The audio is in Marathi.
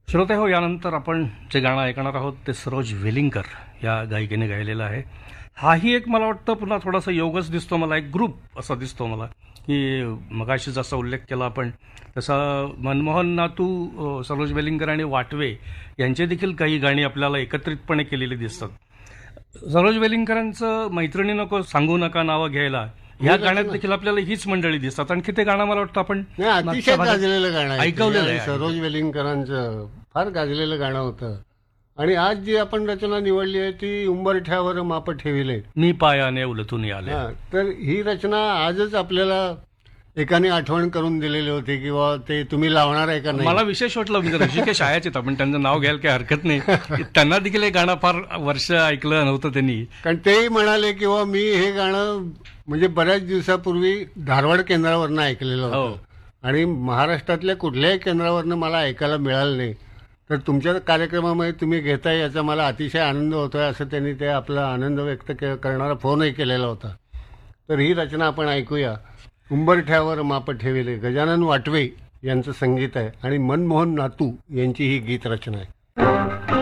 श्रोते हो, यानंतर आपण जे गाणं ऐकणार आहोत ते सरोज वेलिंगकर या गायिकेने गायलेलं आहे. हाही एक मला वाटतं पुन्हा थोडासा योगच दिसतो मला, एक ग्रुप असा दिसतो मला, की मगाशी जसा उल्लेख केला आपण तसा मनमोहन नातू, सरोज वेलिंगकर आणि वाटवे यांचे देखील काही गाणी आपल्याला एकत्रितपणे केलेली दिसतात. सरोज वेलिंगकरांचं मैत्रिणी नको सांगू नका नावं घ्यायला ह्या गाण्यात देखील आपल्याला हीच मंडळी दिसतात. आणखी ते गाणं मला वाटतं आपण अतिशय गाजलेलं गाणं आहे. ऐकवलेलं आहे. सरोज वेलिंगकरांचं फार गाजलेलं गाणं होतं. आणि आज जी आपण रचना निवडली आहे ती उंबरठ्यावर माप ठेविले मी पायाने उलटून आले. तर ही रचना आजच आपल्याला एकाने आठवण करून दिलेली होती किंवा ते तुम्ही लावणार आहे का नाही. मला विशेष वाटलं म्हणजे ऋषिकेश आयाच आहेत, आपण त्यांचं नाव घ्यायला काही हरकत नाही. त्यांना देखील हे गाणं फार वर्ष ऐकलं नव्हतं त्यांनी, कारण तेही म्हणाले किंवा मी हे गाणं म्हणजे बऱ्याच दिवसापूर्वी धारवाड केंद्रावरनं ऐकलेलं होतं आणि महाराष्ट्रातल्या कुठल्याही केंद्रावरनं मला ऐकायला मिळालं नाही. तर तुमच्या कार्यक्रमामध्ये तुम्ही घेताय याचा मला अतिशय आनंद होतोय असं त्यांनी ते आपला आनंद व्यक्त करणारा फोनही केलेला होता. तर ही रचना आपण ऐकूया. उंबरठ्यावर माप ठेविले, गजानन वाटवे यांचं संगीत आहे आणि मनमोहन नातू यांची ही गीत रचना आहे.